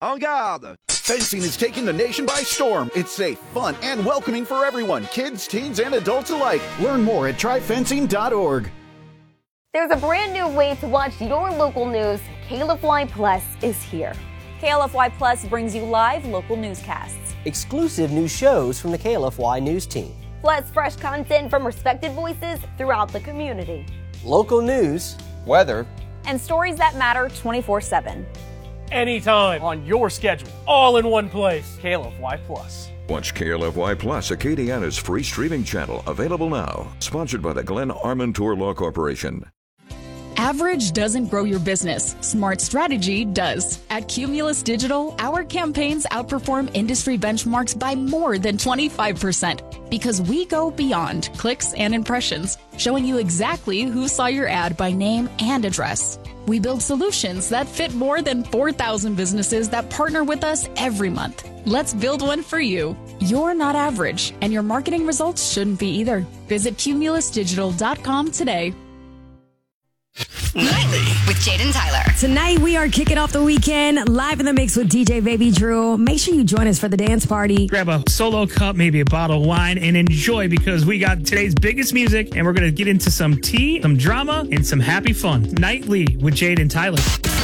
En garde! Fencing is taking the nation by storm. It's safe, fun, and welcoming for everyone, kids, teens, and adults alike. Learn more at tryfencing.org. There's a brand new way to watch your local news. KLFY Plus is here. KLFY Plus brings you live local newscasts, exclusive new shows from the KLFY news team, plus fresh content from respected voices throughout the community, local news, weather, and stories that matter 24/7. Anytime, on your schedule, all in one place. KLFY Plus. Watch KLFY Plus, Acadiana's free streaming channel, available now. Sponsored by the Glenn Armentour Law Corporation. Average doesn't grow your business. Smart strategy does. At Cumulus Digital, our campaigns outperform industry benchmarks by more than 25% because we go beyond clicks and impressions, showing you exactly who saw your ad by name and address. We build solutions that fit more than 4,000 businesses that partner with us every month. Let's build one for you. You're not average, and your marketing results shouldn't be either. Visit cumulusdigital.com today. Nightly with Jaden Tyler. Tonight we are kicking off the weekend live in the mix with DJ Baby Drew. Make sure you join us for the dance party. Grab a solo cup, maybe a bottle of wine, and enjoy because we got today's biggest music, and we're going to get into some tea, some drama, and some happy fun. Nightly with Jaden Tyler.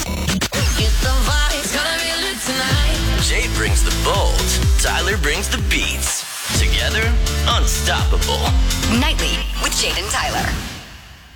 Jade brings the bold, Tyler brings the beats. Together, unstoppable. Nightly with Jaden Tyler.